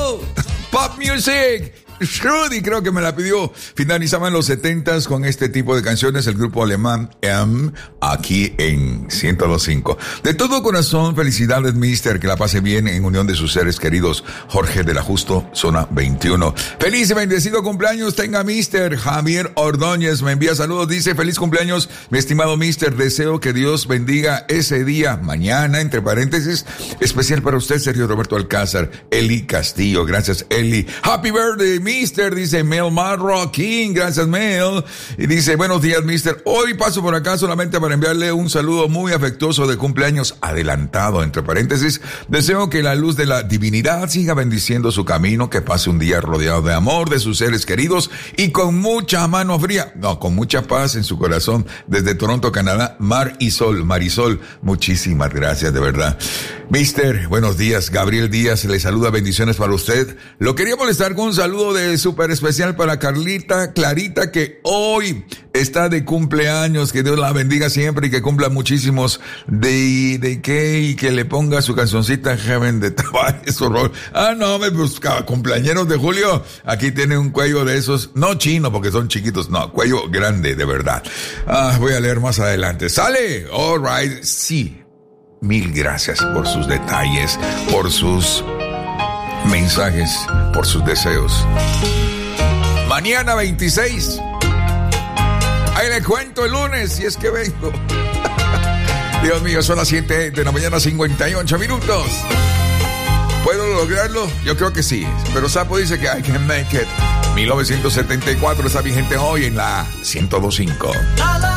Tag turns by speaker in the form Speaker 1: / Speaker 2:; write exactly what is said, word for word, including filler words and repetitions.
Speaker 1: Michael, Pop Music. Shrudy creo que me la pidió. Finalizaban los setentas con este tipo de canciones el grupo alemán M, aquí en ciento dos punto cinco. De todo corazón, felicidades, mister, que la pase bien en unión de sus seres queridos. Jorge de la Justo, zona veintiuno. Feliz y bendecido cumpleaños tenga mister Javier Ordóñez. Me envía saludos, dice, feliz cumpleaños, mi estimado mister. Deseo que Dios bendiga ese día, mañana, entre paréntesis, especial para usted, Sergio Roberto Alcázar. Eli Castillo, gracias, Eli. Happy birthday, mister, dice Mel Marro King, gracias Mel. Y dice, buenos días, mister. Hoy paso por acá solamente para enviarle un saludo muy afectuoso de cumpleaños adelantado, entre paréntesis. Deseo que la luz de la divinidad siga bendiciendo su camino, que pase un día rodeado de amor de sus seres queridos y con mucha mano fría, no, con mucha paz en su corazón. Desde Toronto, Canadá, Mar y Sol, Marisol, muchísimas gracias, de verdad. Mister, buenos días. Gabriel Díaz le saluda, bendiciones para usted. Lo quería molestar con un saludo de súper especial para Carlita Clarita, que hoy está de cumpleaños. Que Dios la bendiga siempre y que cumpla muchísimos de, de qué, y que le ponga su cancioncita Heaven de Tavares. Ah, no, me buscaba cumpleañeros de julio. Aquí tiene un cuello de esos, no chino porque son chiquitos, no, cuello grande, de verdad. Ah, voy a leer más adelante. ¡Sale! All right, sí. Mil gracias por sus detalles, por sus mensajes, por sus deseos. Mañana veintiséis. Ahí le cuento el lunes si es que vengo. Dios mío, son las siete de la mañana, cincuenta y ocho minutos. ¿Puedo lograrlo? Yo creo que sí. Pero Sapo dice que I can make it. mil novecientos setenta y cuatro está vigente hoy en la ciento dos punto cinco.